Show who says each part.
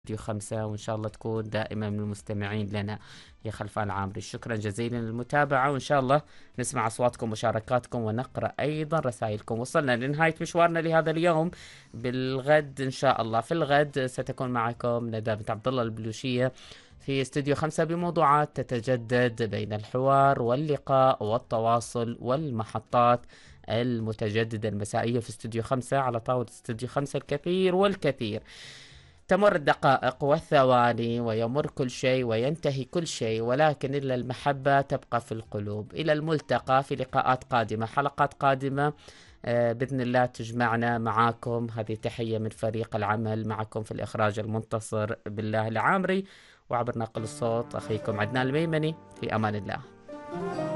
Speaker 1: راديو 5، وإن شاء الله تكون دائما من المستمعين لنا يا خلفان العامري. شكرا جزيلا للمتابعة، وإن شاء الله نسمع أصواتكم ومشاركاتكم ونقرأ أيضا رسائلكم. وصلنا لنهاية مشوارنا لهذا اليوم. بالغد إن شاء الله، في الغد ستكون معكم ندى بنت عبد الله البلوشية في استوديو 5 بموضوعات تتجدد بين الحوار واللقاء والتواصل والمحطات المتجددة المسائية في استوديو 5. على طاولة استوديو 5 الكثير والكثير. تمر الدقائق والثواني ويمر كل شيء وينتهي كل شيء، ولكن إلا المحبة تبقى في القلوب. إلى الملتقى في لقاءات قادمة، حلقات قادمة بإذن الله تجمعنا معاكم. هذه تحية من فريق العمل، معكم في الإخراج المنتصر بالله العامري، وعبر ناقل الصوت أخيكم عدنان الميمني. في أمان الله.